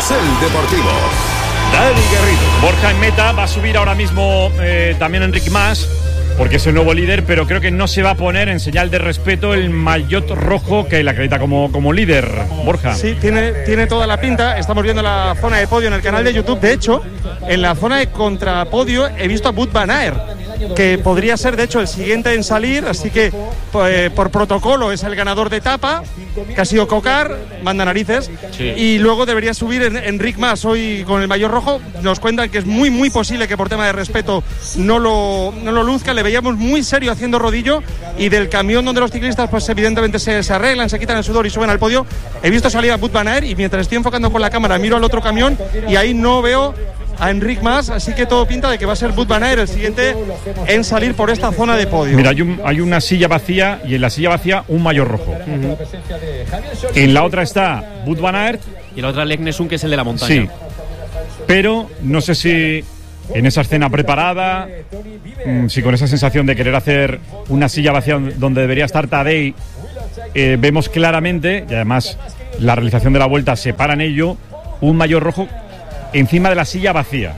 Carrusel Deportivo. Dani Garrido. Borja en meta, va a subir ahora mismo también Enric Mas, porque es el nuevo líder, pero creo que no se va a poner en señal de respeto el maillot rojo que le acredita como líder. Borja. Sí, tiene toda la pinta. Estamos viendo la zona de podio en el canal de YouTube. De hecho, en la zona de contrapodio he visto a Wout van Aert, que podría ser de hecho el siguiente en salir, así que por protocolo es el ganador de etapa, que ha sido Cocar, manda narices, sí. Y luego debería subir Enric Mas hoy con el maillot rojo. Nos cuentan que es muy posible que por tema de respeto no lo luzca. Le veíamos muy serio haciendo rodillo, y del camión donde los ciclistas pues evidentemente se arreglan, se quitan el sudor y suben al podio, he visto salir a Wout van Aert, y mientras estoy enfocando con la cámara miro al otro camión y ahí no veo a Enric Mas, así que todo pinta de que va a ser Wout van Aert el siguiente en salir por esta zona de podio. Mira, hay una silla vacía, y en la silla vacía un maillot rojo. Uh-huh. En la otra está Wout van Aert y la otra Leknesund, que es el de la montaña. Sí, pero no sé si en esa escena preparada, si con esa sensación de querer hacer una silla vacía donde debería estar Tadej, vemos claramente, y además la realización de la vuelta se para en ello, un maillot rojo encima de la silla vacía.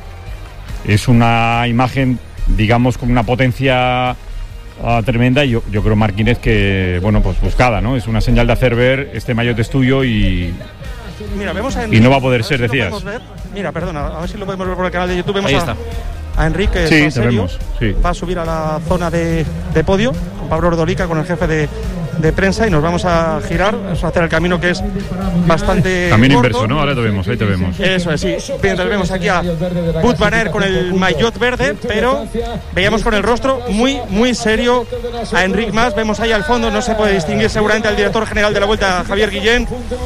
Es una imagen, digamos, con una potencia tremenda, y yo creo, Marquínez, que, bueno, pues buscada, ¿no? Es una señal de hacer ver este maillot es tuyo y... Mira, vemos a Enric, y no va a poder ser, decías. Mira, perdona, a ver si lo podemos ver por el canal de YouTube. Vemos ahí está. A Enric, que sí, está serio, vemos, sí. Va a subir a la zona de podio con Pablo Ordolica, con el jefe de prensa, y nos vamos a girar, vamos a hacer el camino, que es bastante también corto. Inverso, ¿no? Ahora te vemos, ahí te vemos. Eso es, sí. Mientras vemos aquí a Wout van Aert con el maillot verde, pero veíamos con el rostro muy serio a Enric Mas. Vemos ahí al fondo, no se puede distinguir seguramente al director general de la Vuelta, Javier Guillén,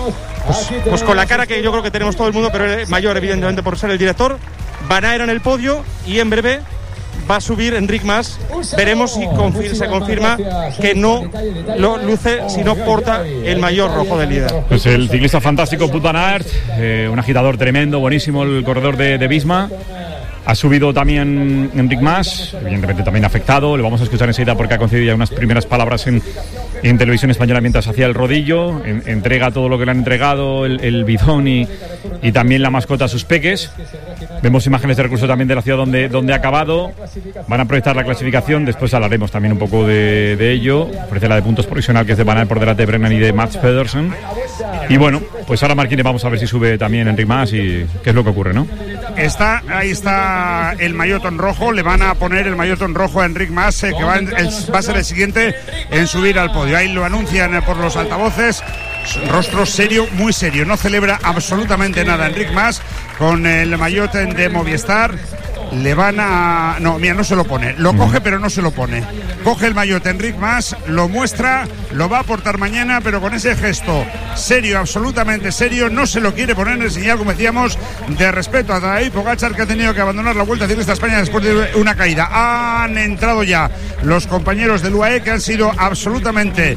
pues con la cara que yo creo que tenemos todo el mundo, pero mayor evidentemente por ser el director. Van Aert en el podio, y en breve va a subir Enric Mas. Veremos si se confirma que no lo luce, si no porta el maillot rojo del líder. Pues el ciclista fantástico Wout van Aert, un agitador tremendo, buenísimo, el corredor de Visma. Ha subido también Enric Mas, evidentemente también afectado. Le vamos a escuchar enseguida, porque ha concedido ya unas primeras palabras en televisión española mientras hacía el rodillo. Entrega todo lo que le han entregado, el bidón y también la mascota a sus peques. Vemos imágenes de recurso también de la ciudad donde ha acabado. Van a proyectar la clasificación, después hablaremos también un poco de ello. Ofrece la de puntos provisional, que es de Van Aert por delante de Brennan y de Mats Pedersen. Y bueno, pues ahora Marquínez, vamos a ver si sube también Enric Mas y qué es lo que ocurre, ¿no? Ahí está el maillot rojo. Le van a poner el maillot rojo a Enric Mas, que va a ser el siguiente en subir al podio. Ahí lo anuncian por los altavoces. Rostro serio, muy serio. No celebra absolutamente nada Enric Mas con el maillot de Movistar. Le van a... No, mira, no se lo pone. Lo coge, pero no se lo pone. Coge el maillot Enric Mas, lo muestra, lo va a portar mañana, pero con ese gesto serio, absolutamente serio. No se lo quiere poner en señal, como decíamos, de respeto a Tadej Pogačar, que ha tenido que abandonar la Vuelta Ciclista España después de una caída. Han entrado ya los compañeros del UAE, que han sido absolutamente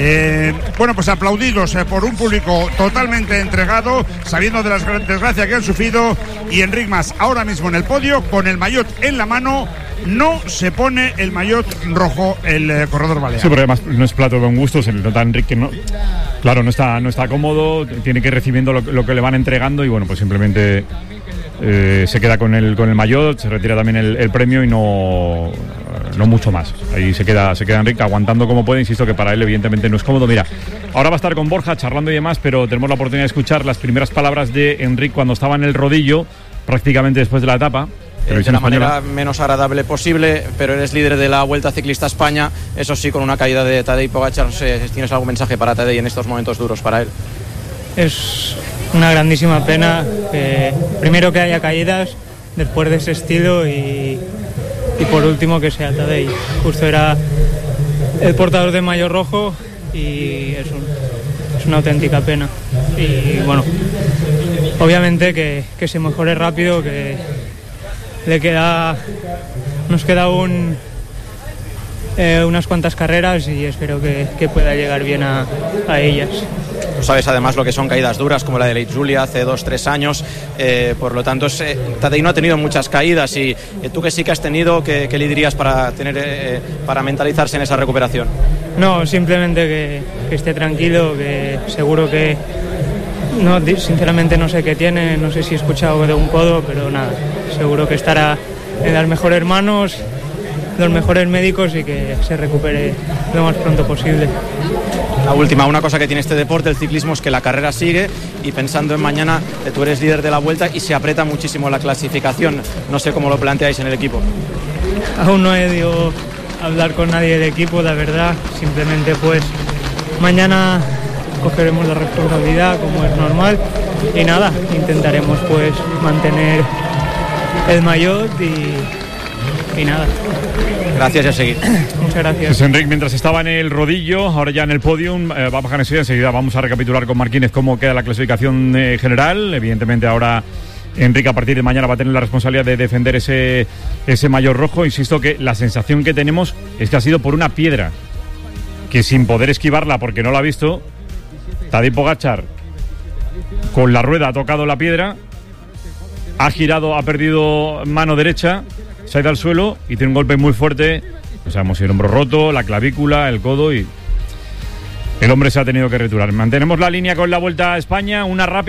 pues aplaudidos por un público totalmente entregado, sabiendo de la desgracia que han sufrido. Y Enric Mas ahora mismo en el podio con el maillot en la mano. No se pone el maillot rojo el corredor balear. Sí, pero además no es plato de buen gusto. Se le nota a Enric que no está cómodo, tiene que ir recibiendo lo que le van entregando, y bueno, pues simplemente se queda con el maillot, se retira también el premio y no mucho más. Ahí se queda Enric aguantando como puede. Insisto que para él evidentemente no es cómodo. Mira, ahora va a estar con Borja charlando y demás, pero tenemos la oportunidad de escuchar las primeras palabras de Enric cuando estaba en el rodillo, prácticamente después de la etapa. De la manera menos agradable posible, pero eres líder de la Vuelta Ciclista España, eso sí, con una caída de Tadej Pogačar. No sé, ¿tienes algún mensaje para Tadej en estos momentos duros para él? Es una grandísima pena, primero que haya caídas después de ese estilo, y por último que sea Tadej. Justo era el portador de maillot rojo, y es una auténtica pena. Y bueno, obviamente que se mejore rápido, que nos queda unas cuantas carreras, y espero que pueda llegar bien a ellas. Tú sabes además lo que son caídas duras, como la de Late Julia hace 2-3 años, por lo tanto Tadej no ha tenido muchas caídas, y tú que sí que has tenido, ¿qué le dirías para mentalizarse en esa recuperación? No, simplemente que esté tranquilo, que seguro que No, sinceramente no sé qué tiene, no sé si he escuchado de un codo, pero nada, seguro que estará en las mejores manos, los mejores médicos y que se recupere lo más pronto posible. La última, una cosa que tiene este deporte, el ciclismo, es que la carrera sigue y pensando en mañana, tú eres líder de la Vuelta y se aprieta muchísimo la clasificación. No sé cómo lo planteáis en el equipo. Aún no he ido a hablar con nadie del equipo, la verdad. Simplemente pues mañana cogeremos la responsabilidad como es normal y nada, intentaremos pues mantener el maillot y nada. Gracias y a seguir. Muchas gracias. Pues Enric, mientras estaba en el rodillo, ahora ya en el podium, va a bajar enseguida vamos a recapitular con Marquínez cómo queda la clasificación general. Evidentemente ahora Enric a partir de mañana va a tener la responsabilidad de defender ese maillot rojo. Insisto que la sensación que tenemos es que ha sido por una piedra, que sin poder esquivarla porque no la ha visto, Tadej Pogačar con la rueda ha tocado la piedra, ha girado, ha perdido mano derecha, se ha ido al suelo y tiene un golpe muy fuerte. O sea, hemos el hombro roto, la clavícula, el codo y el hombre se ha tenido que retirar. Mantenemos la línea con la Vuelta a España, una rápida.